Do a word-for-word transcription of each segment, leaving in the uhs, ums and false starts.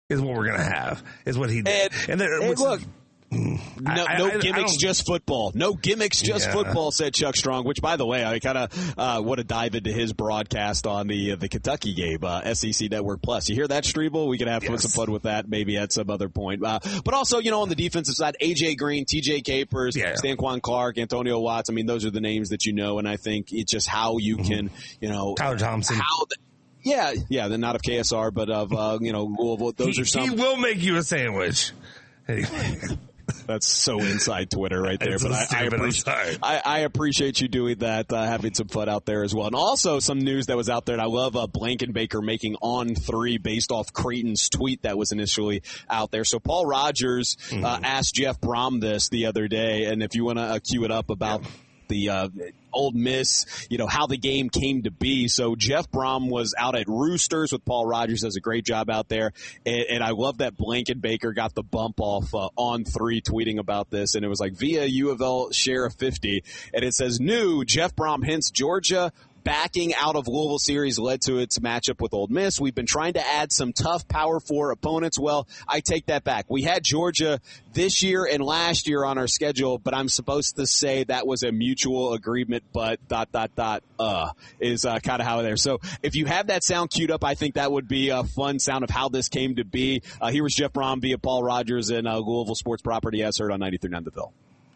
is what we're going to have, is what he did. And, and then, and look, no, no, I, no I, gimmicks, I just football. No gimmicks, just yeah. football, said Chuck Strong, which, by the way, I kind of uh, want to dive into his broadcast on the uh, the Kentucky game, uh, S E C Network Plus. You hear that, Strebel? We can have yes. some fun with that maybe at some other point. Uh, but also, you know, on the defensive side, A J Green, T J Capers, yeah. Stanquan Clark, Antonio Watts. I mean, those are the names that you know, and I think it's just how you mm-hmm. can, you know. Tyler Thompson. How the, Yeah, yeah, then not of K S R, but of, uh, you know, Louisville. Those he, are some. He will make you a sandwich. That's so inside Twitter right there, it's but I, I, appreciate, I, I appreciate you doing that, uh, having some fun out there as well. And also some news that was out there, and I love uh, Blankenbaker making on three based off Creighton's tweet that was initially out there. So Paul Rogers mm-hmm. uh, asked Jeff Brom this the other day, and if you want to uh, cue it up about yeah. the uh, Ole Miss, you know, how the game came to be. So Jeff Brom was out at Roosters with Paul Rogers, does a great job out there. And, and I love that Blankenbaker got the bump off uh, on three tweeting about this. And it was like via U of L share of fifty. And it says, new Jeff Brom hints Georgia backing out of Louisville series led to its matchup with Ole Miss. We've been trying to add some tough Power Four opponents. Well, I take that back. We had Georgia this year and last year on our schedule, but I'm supposed to say that was a mutual agreement, but dot, dot, dot, uh, is uh, kind of how there. So if you have that sound queued up, I think that would be a fun sound of how this came to be. Uh, here was Jeff Brom via Paul Rogers and uh, Louisville Sports Property as heard on ninety-three point nine The Ville.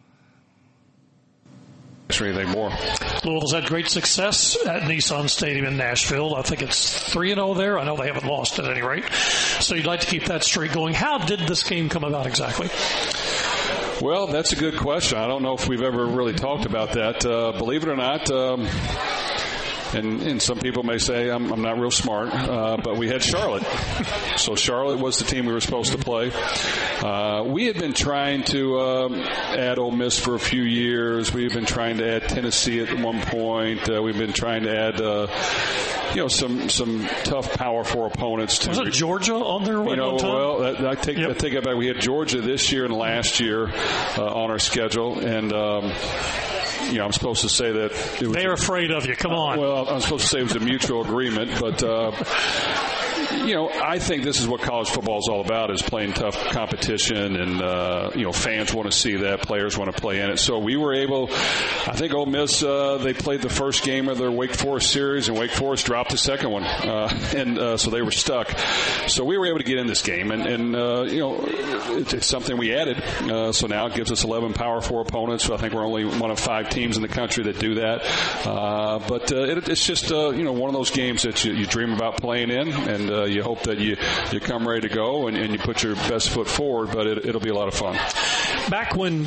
Anything more. Louisville's had great success at Nissan Stadium in Nashville. I think it's three and oh there. I know they haven't lost at any rate. So you'd like to keep that streak going. How did this game come about exactly? Well, that's a good question. I don't know if we've ever really talked about that. Uh, believe it or not, um, and, and some people may say I'm, I'm not real smart, uh, but we had Charlotte. So Charlotte was the team we were supposed to play. Uh, we had been trying to um, add Ole Miss for a few years. We've been trying to add Tennessee at one point. Uh, we've been trying to add, uh, you know, some some tough Power Four opponents. To was it Georgia on there? You know, time? well, that, I take yep. I take it back. We had Georgia this year and last year uh, on our schedule, and. Um, You know, I'm supposed to say that it was, they're afraid of you. Come on. Well, I'm supposed to say it was a mutual agreement, but uh, you know, I think this is what college football is all about: is playing tough competition, and uh, you know, fans want to see that, players want to play in it. So we were able. I think Ole Miss uh, they played the first game of their Wake Forest series, and Wake Forest dropped the second one, uh, and uh, so they were stuck. So we were able to get in this game, and, and uh, you know, it, it's something we added. Uh, so now it gives us eleven Power Four opponents. So I think we're only one of five teams in the country that do that. Uh, but uh, it, it's just uh, you know, one of those games that you, you dream about playing in, and uh, you hope that you, you come ready to go and, and you put your best foot forward. But it, it'll be a lot of fun. Back when.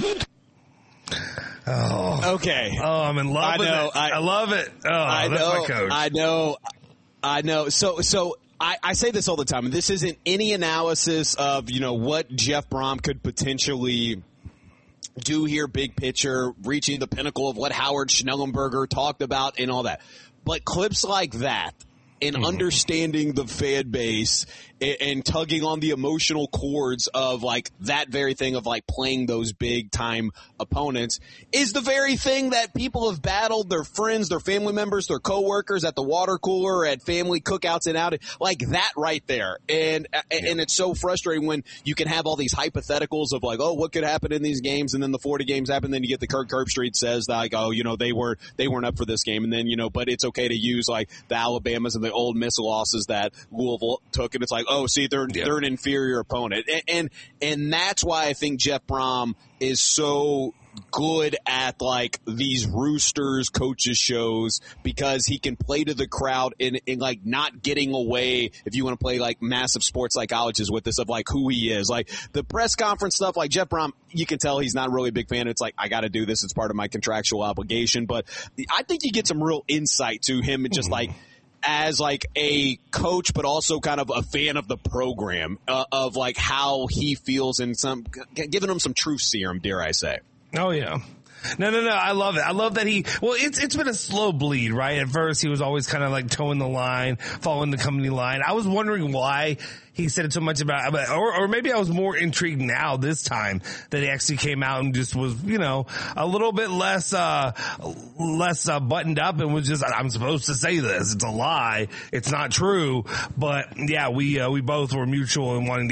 Oh. Okay. Oh, I'm in love I with know, it. I, I love it. Oh, I that's know, my coach. I know. I know. So, so. I, I say this all the time. This isn't any analysis of, you know, what Jeff Brom could potentially do here, big picture, reaching the pinnacle of what Howard Schnellenberger talked about and all that. But clips like that and mm-hmm. understanding the fan base and, and tugging on the emotional cords of like that very thing of like playing those big time opponents is the very thing that people have battled their friends, their family members, their coworkers at the water cooler, at family cookouts and out, like that right there. And, yeah. and it's so frustrating when you can have all these hypotheticals of like, oh, what could happen in these games? And then the forty games happen. Then you get the Kirk Herbstreit says like, oh, you know, they were, they weren't up for this game. And then, you know, but it's okay to use like the Alabamas and the Ole Miss losses that Louisville took. And it's like, oh, see, they're, yeah. they're an inferior opponent. And, and, and that's why I think Jeff Brom is so good at like these Roosters coaches shows, because he can play to the crowd in, in like not getting away, if you want to play like massive sports psychologists with this, of like who he is. Like the press conference stuff, like Jeff Brom, you can tell he's not really a big fan. It's like, I got to do this. It's part of my contractual obligation. But I think you get some real insight to him and just like, as like a coach, but also kind of a fan of the program, uh, of like how he feels and some giving him some truth serum, dare I say. Oh yeah. No, no, no. I love it. I love that he, well, it's, it's been a slow bleed, right? At first he was always kind of like towing the line, following the company line. I was wondering why he said it so much about, or, or maybe I was more intrigued now this time that he actually came out and just was, you know, a little bit less, uh, less, uh, buttoned up and was just, I'm supposed to say this. It's a lie. It's not true. But yeah, we, uh, we both were mutual in wanting to